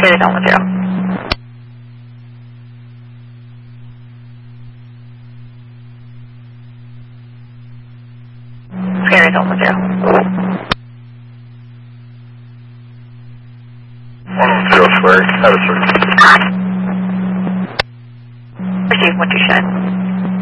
Carry on with 0. Carry on with 0. 110 Square, have a service. Receive 127.